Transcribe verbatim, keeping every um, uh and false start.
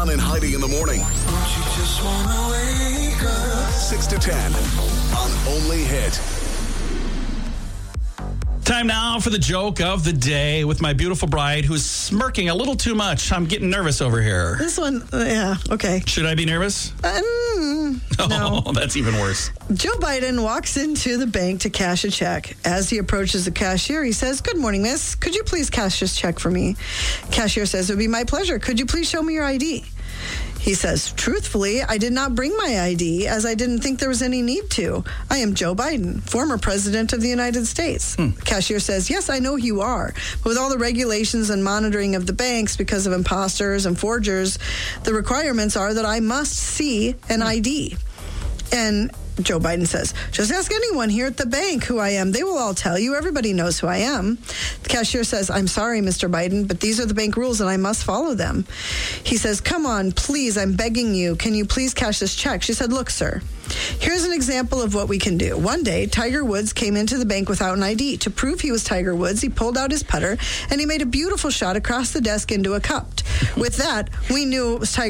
John and Heidi in the morning. Don't you just wanna wake up? six to ten on Only Hit. Time now for the joke of the day with my beautiful bride who's smirking a little too much. I'm getting nervous over here. This one, uh, yeah, okay. Should I be nervous? Um, no. Oh, that's even worse. Joe Biden walks into the bank to cash a check. As he approaches the cashier, he says, "Good morning, miss. Could you please cash this check for me?" Cashier says, "It would be my pleasure. Could you please show me your I D?" He says, "Truthfully, I did not bring my I D as I didn't think there was any need to. I am Joe Biden, former president of the United States." Hmm. Cashier says, "Yes, I know you are. But with all the regulations and monitoring of the banks because of imposters and forgers, the requirements are that I must see an I D." And Joe Biden says, "Just ask anyone here at the bank who I am. They will all tell you. Everybody knows who I am." The cashier says, "I'm sorry, Mister Biden, but these are the bank rules and I must follow them." He says, "Come on, please, I'm begging you. Can you please cash this check?" She said, "Look, sir, here's an example of what we can do. One day, Tiger Woods came into the bank without an I D. To prove he was Tiger Woods, he pulled out his putter and he made a beautiful shot across the desk into a cup. With that, we knew it was Tiger